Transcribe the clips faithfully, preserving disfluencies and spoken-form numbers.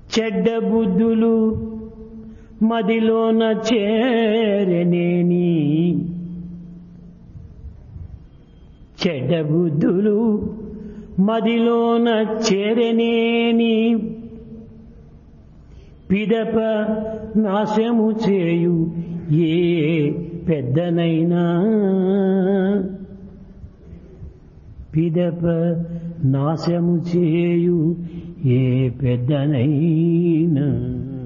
చెడ్డ బుద్ధులు మదిలోన చేరనేని చెడ్డ బుద్ధులు మదిలోన చేరనేని పిదప నాశము చేయు ఏ పెద్దనైనా పిదప నాశము చేయు ఏ పెద్దనైనా.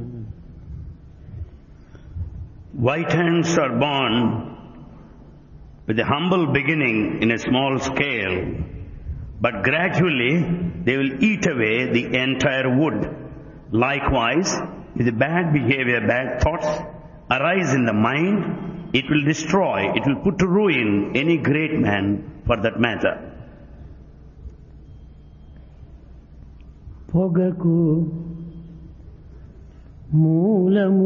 White ants are born with a humble beginning in a small scale, but gradually they will eat away the entire wood. Likewise, if the bad behavior, bad thoughts arise in the mind, it will destroy, it will put to ruin any great man for that matter. పొగకు మూలము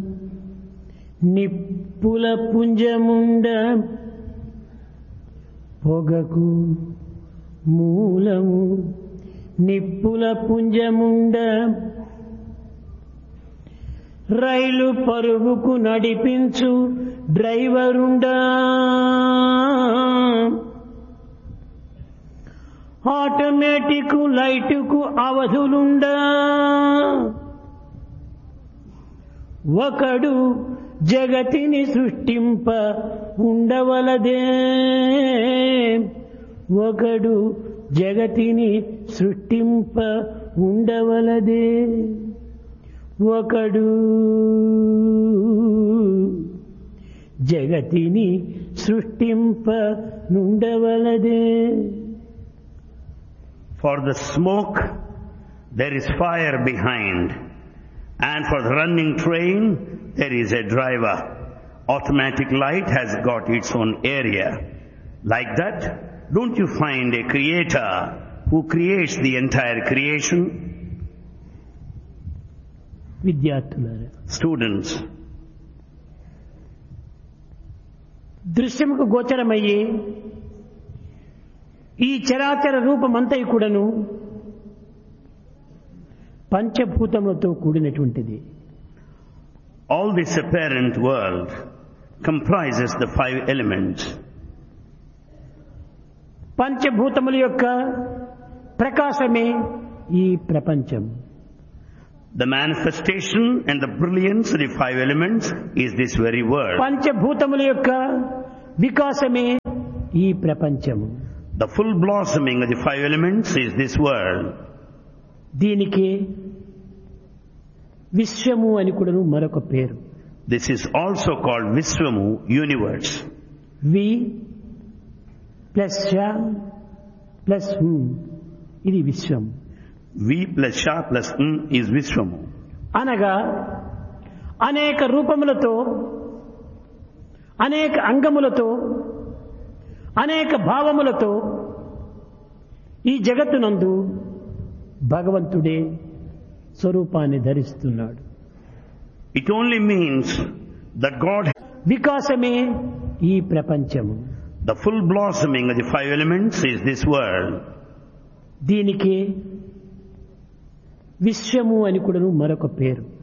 నిప్పుల పుంజముండ పొగకు మూలము నిప్పుల పుంజముండ రైలు పరుగుకు నడిపించు డ్రైవరుండా automatic లైటుకు అవధులుండా ఒకడు జగతిని సృష్టింప ఉండవలదే ఒకడు జగతిని సృష్టింప ఉండవలదే ఒకడు జగతిని సృష్టింప నుండవలదే. For the smoke there is fire behind, and for the running train there is a driver. Automatic light has got its own area. Like that, don't you find a creator who creates the entire creation? విద్యార్థులారా, Students, దృశ్యముకు గోచరమయ్యే ఈ చరాచర రూపమంతయు కూడాను పంచభూతములతో కూడినటువంటిది. all this apparent world comprises the five elements. పంచభూతముల యొక్క ప్రకాశమే ఈ ప్రపంచం. The manifestation and the brilliance of the five elements is this very world. పంచభూతముల యొక్క వికాసమే ఈ ప్రపంచము. The full blossoming of the five elements is this world. దీనికి విశ్వము అని కూడా మరొక పేరు. This is also called Vishwamu, universe. We plus ష ప్లస్ హు, ఇది విశ్వం. V plus Sha plus N is Vishwamu. అనగా అనేక రూపములతో అనేక అంగములతో అనేక భావములతో ఈ జగత్తునందు భగవంతుడే స్వరూపాన్ని ధరిస్తున్నాడు. It only means that God, వికాసమే ఈ ప్రపంచము. the full blossoming of the five elements is this world. దీనికి విశ్వము అని కూడా మరొక పేరు.